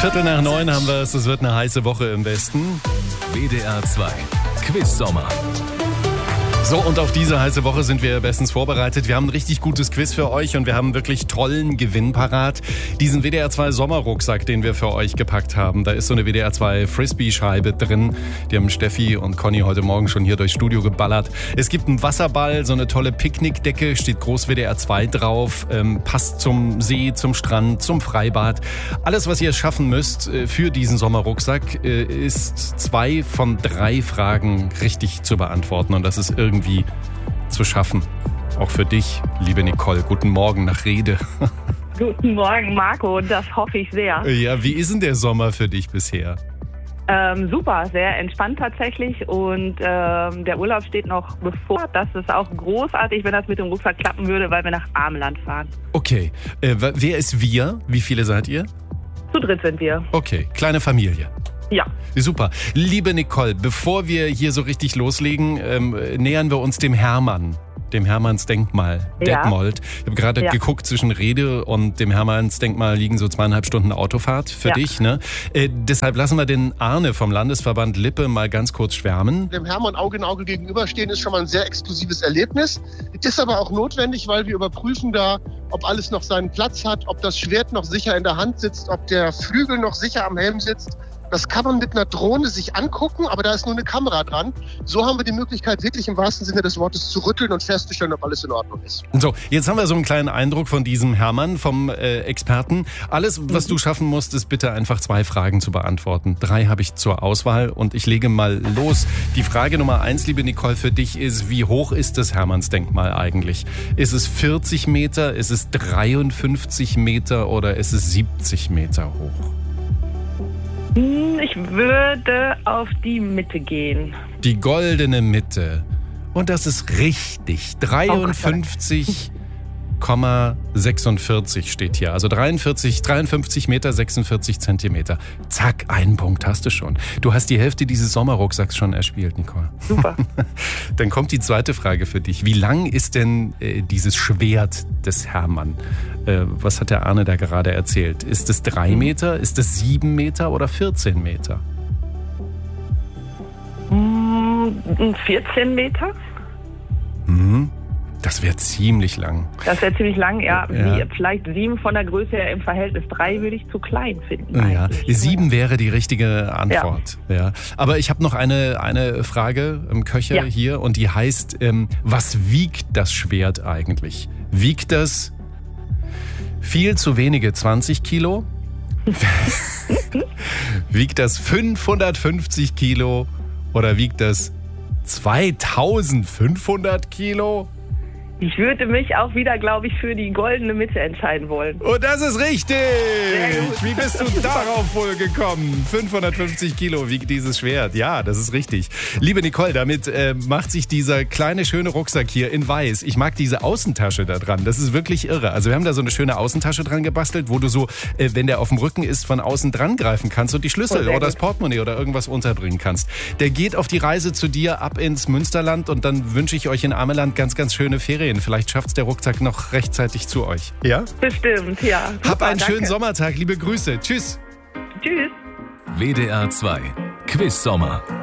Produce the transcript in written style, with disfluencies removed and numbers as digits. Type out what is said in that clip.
8:15 haben wir es. Es wird eine heiße Woche im Westen. WDR 2 Quiz Sommer. So, und auf diese heiße Woche sind wir bestens vorbereitet. Wir haben ein richtig gutes Quiz für euch und wir haben wirklich tollen Gewinn parat. Diesen WDR 2 Sommerrucksack, den wir für euch gepackt haben. Da ist so eine WDR 2 Frisbee-Scheibe drin. Die haben Steffi und Conny heute Morgen schon hier durchs Studio geballert. Es gibt einen Wasserball, so eine tolle Picknickdecke, steht groß WDR 2 drauf. Passt zum See, zum Strand, zum Freibad. Alles, was ihr schaffen müsst für diesen Sommerrucksack, ist 2 von 3 Fragen richtig zu beantworten. Und das ist irgendwie zu schaffen. Auch für dich, liebe Nicole. Guten Morgen nach Rede. Guten Morgen, Marco. Das hoffe ich sehr. Ja, wie ist denn der Sommer für dich bisher? Super, sehr entspannt tatsächlich. Und der Urlaub steht noch bevor. Das ist auch großartig, wenn das mit dem Rucksack klappen würde, weil wir nach Ameland fahren. Okay. Wer ist wir? Wie viele seid ihr? Zu dritt sind wir. Okay, kleine Familie. Ja. Super. Liebe Nicole, bevor wir hier so richtig loslegen, nähern wir uns dem Hermann. Dem Hermannsdenkmal, Ja. Detmold. Ich habe gerade geguckt, zwischen Rede und dem Hermannsdenkmal liegen so 2,5 Stunden Autofahrt für dich. Ne? Deshalb lassen wir den Arne vom Landesverband Lippe mal ganz kurz schwärmen. Dem Hermann Auge in Auge gegenüberstehen ist schon mal ein sehr exklusives Erlebnis. Ist aber auch notwendig, weil wir überprüfen da, ob alles noch seinen Platz hat, ob das Schwert noch sicher in der Hand sitzt, ob der Flügel noch sicher am Helm sitzt. Das kann man mit einer Drohne sich angucken, aber da ist nur eine Kamera dran. So haben wir die Möglichkeit, wirklich im wahrsten Sinne des Wortes zu rütteln und festzustellen, ob alles in Ordnung ist. So, jetzt haben wir so einen kleinen Eindruck von diesem Hermann, vom Experten. Alles, was du schaffen musst, ist bitte einfach 2 Fragen zu beantworten. 3 habe ich zur Auswahl und ich lege mal los. Die Frage Nummer 1, liebe Nicole, für dich ist, wie hoch ist das Hermannsdenkmal eigentlich? Ist es 40 Meter, ist es 53 Meter oder ist es 70 Meter hoch? Ich würde auf die Mitte gehen. Die goldene Mitte. Und das ist richtig. 53,46 steht hier. Also 53 Meter, 46 Zentimeter. Zack, einen Punkt hast du schon. Du hast die Hälfte dieses Sommerrucksacks schon erspielt, Nicole. Super. Dann kommt die zweite Frage für dich. Wie lang ist denn dieses Schwert des Hermann? Was hat der Arne da gerade erzählt? Ist es 3 Meter, ist es 7 Meter oder 14 Meter? 14 Meter? Das wäre ziemlich lang. Das wäre ziemlich lang, ja. Ja. Vielleicht 7 von der Größe her im Verhältnis. 3 würde ich zu klein finden. Ja, eigentlich. 7 wäre die richtige Antwort. Ja. Aber ich habe noch eine Frage im Köcher hier und die heißt, was wiegt das Schwert eigentlich? Wiegt das viel zu wenige 20 Kilo? Wiegt das 550 Kilo oder wiegt das 2500 Kilo? Ich würde mich auch wieder, glaube ich, für die goldene Mitte entscheiden wollen. Und das ist richtig! Sehr gut. Wie bist du darauf wohl gekommen? 550 Kilo wiegt dieses Schwert. Ja, das ist richtig. Liebe Nicole, damit macht sich dieser kleine, schöne Rucksack hier in weiß. Ich mag diese Außentasche da dran. Das ist wirklich irre. Also wir haben da so eine schöne Außentasche dran gebastelt, wo du so, wenn der auf dem Rücken ist, von außen dran greifen kannst und die Schlüssel oder das Portemonnaie oder irgendwas unterbringen kannst. Der geht auf die Reise zu dir ab ins Münsterland und dann wünsche ich euch in Ameland ganz, ganz schöne Ferien. Vielleicht schafft's der Rucksack noch rechtzeitig zu euch. Ja? Bestimmt, ja. Hab Super, einen schönen danke. Sommertag. Liebe Grüße. Tschüss. Tschüss. WDR 2 Quiz Sommer.